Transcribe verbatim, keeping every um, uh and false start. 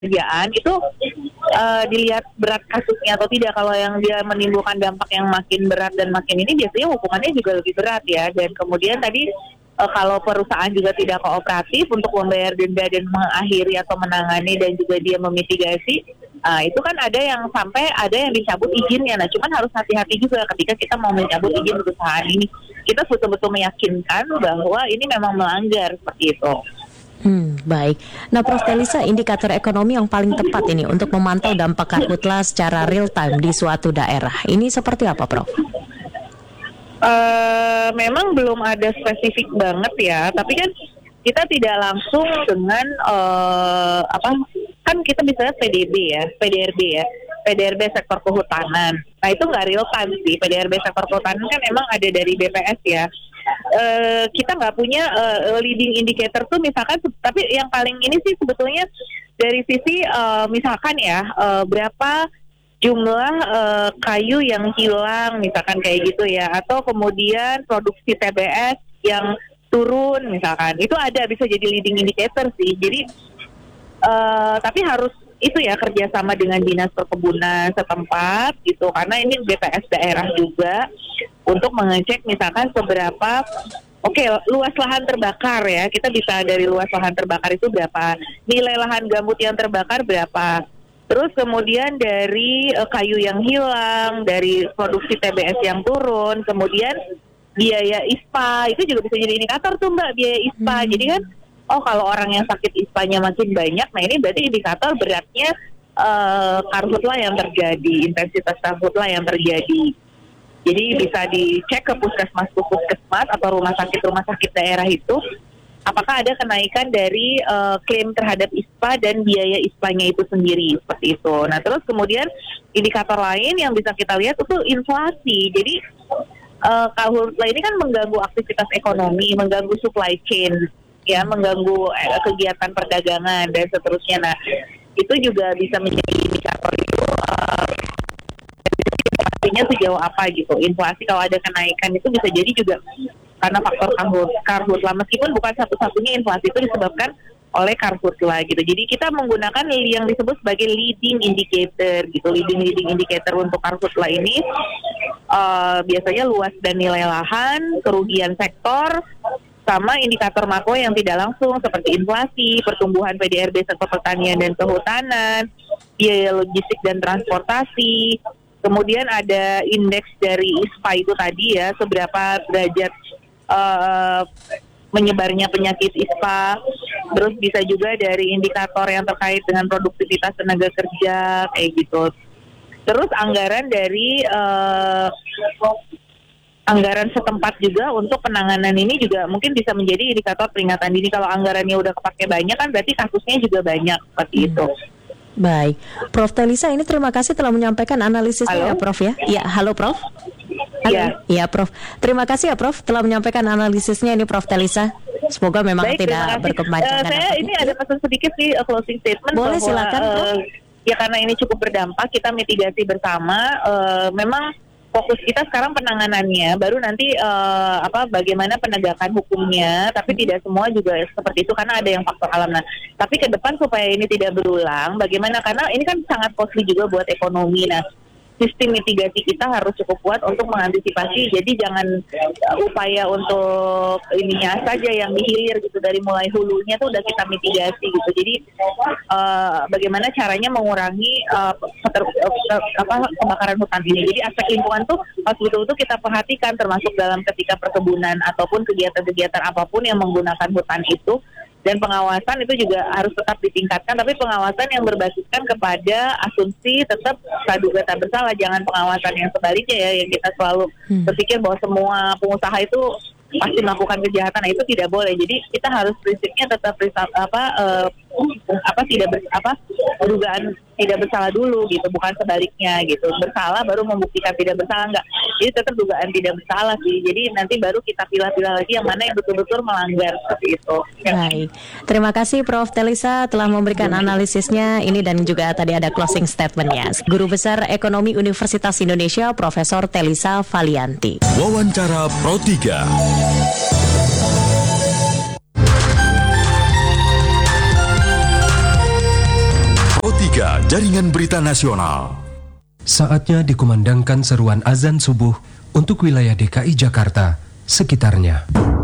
kerjaan itu uh, dilihat berat kasusnya atau tidak. Kalau yang dia menimbulkan dampak yang makin berat dan makin ini biasanya hukumannya juga lebih berat ya. Dan kemudian tadi uh, kalau perusahaan juga tidak kooperatif untuk membayar denda dan mengakhiri atau menangani dan juga dia memitigasi, uh, itu kan ada yang sampai ada yang dicabut izinnya. Nah, cuman harus hati-hati juga ketika kita mau mencabut izin perusahaan ini. Kita betul-betul meyakinkan bahwa ini memang melanggar seperti itu. Hmm, baik. Nah, Prof Telisa, indikator ekonomi yang paling tepat ini untuk memantau dampak karhutlah secara real time di suatu daerah, ini seperti apa, Prof? Uh, memang belum ada spesifik banget ya, tapi kan kita tidak langsung dengan uh, apa? Kan kita bisa P D B ya, P D R B ya, P D R B sektor kehutanan. Nah itu nggak real time sih, P D R B sektor kehutanan kan emang ada dari B P S ya. Uh, kita nggak punya uh, leading indicator tuh misalkan, tapi yang paling ini sih sebetulnya dari sisi uh, misalkan ya uh, berapa jumlah uh, kayu yang hilang misalkan kayak gitu ya, atau kemudian produksi T B S yang turun misalkan, itu ada bisa jadi leading indicator sih. Jadi uh, tapi harus itu ya kerjasama dengan dinas perkebunan setempat gitu, karena ini B P S daerah juga untuk mengecek misalkan seberapa oke okay, luas lahan terbakar ya, kita bisa dari luas lahan terbakar itu berapa, nilai lahan gambut yang terbakar berapa, terus kemudian dari uh, kayu yang hilang, dari produksi T B S yang turun, kemudian biaya I S P A itu juga bisa jadi indikator tuh Mbak, biaya I S P A. Hmm. Jadi kan oh kalau orang yang sakit I S P A-nya makin banyak, nah ini berarti indikator beratnya uh, karhutlah yang terjadi, intensitas karhutlah yang terjadi. Jadi bisa dicek ke puskesmas puskesmas atau rumah sakit rumah sakit daerah itu, apakah ada kenaikan dari uh, klaim terhadap I S P A dan biaya I S P A-nya itu sendiri seperti itu. Nah terus kemudian indikator lain yang bisa kita lihat itu inflasi. Jadi uh, karhutlah ini kan mengganggu aktivitas ekonomi, mengganggu supply chain, ya, mengganggu eh, kegiatan perdagangan dan seterusnya. Nah itu juga bisa menjadi indikator itu uh, inflasinya sejauh apa gitu. Inflasi kalau ada kenaikan itu bisa jadi juga karena faktor karhut, karhutlah, meskipun bukan satu-satunya inflasi itu disebabkan oleh karhutlah gitu. Jadi kita menggunakan yang disebut sebagai leading indicator gitu. Leading leading indicator untuk karhutlah ini uh, biasanya luas dan nilai lahan, kerugian sektor, sama indikator makro yang tidak langsung seperti inflasi, pertumbuhan P D R B sektor pertanian dan kehutanan, biaya logistik dan transportasi. Kemudian ada indeks dari I S P A itu tadi ya, seberapa derajat uh, menyebarnya penyakit I S P A. Terus bisa juga dari indikator yang terkait dengan produktivitas tenaga kerja kayak gitu. Terus anggaran dari uh, anggaran setempat juga untuk penanganan ini juga mungkin bisa menjadi indikator peringatan dini. Kalau anggarannya udah kepake banyak kan berarti kasusnya juga banyak seperti hmm. itu. Baik, Prof Telisa ini terima kasih telah menyampaikan analisisnya ya Prof ya. Ya, halo Prof. Halo. Ya, Prof. Terima kasih ya Prof telah menyampaikan analisisnya ini Prof Telisa. Semoga memang Baik, tidak berkepanjangan. Uh, saya ini ada pesan sedikit sih uh, closing statement. Boleh bahwa, silakan Prof. Uh, ya karena ini cukup berdampak, kita mitigasi bersama. Uh, memang fokus kita sekarang penanganannya, baru nanti uh, apa bagaimana penegakan hukumnya, tapi tidak semua juga seperti itu karena ada yang faktor alam. Nah, tapi ke depan supaya ini tidak berulang, bagaimana, karena ini kan sangat costly juga buat ekonomi. Nah, sistem mitigasi kita harus cukup kuat untuk mengantisipasi. Jadi jangan uh, upaya untuk ininya saja yang dihilir gitu, dari mulai hulunya tuh udah kita mitigasi gitu. Jadi uh, bagaimana caranya mengurangi uh, ter, uh, apa kebakaran hutan ini. Jadi aspek lingkungan tuh harus betul-betul kita perhatikan, termasuk dalam ketika perkebunan ataupun kegiatan-kegiatan apapun yang menggunakan hutan itu. Dan pengawasan itu juga harus tetap ditingkatkan, tapi pengawasan yang berbasiskan kepada asumsi tetap praduga tak bersalah, jangan pengawasan yang sebaliknya ya, yang kita selalu hmm. berpikir bahwa semua pengusaha itu pasti melakukan kejahatan. Nah, itu tidak boleh. Jadi kita harus prinsipnya tetap apa uh, apa tidak ber, apa dugaan tidak bersalah dulu gitu, bukan sebaliknya gitu. Bersalah baru membuktikan tidak bersalah, enggak. Jadi tetap dugaan tidak bersalah sih. Jadi nanti baru kita pilih-pilih lagi yang mana yang betul-betul melanggar seperti itu. Baik. Terima kasih Prof Telisa telah memberikan analisisnya ini dan juga tadi ada closing statementnya. Guru Besar Ekonomi Universitas Indonesia Profesor Telisa Valianti. Wawancara Pro tiga. tiga Jaringan Berita Nasional. Saatnya dikumandangkan seruan azan subuh untuk wilayah D K I Jakarta sekitarnya.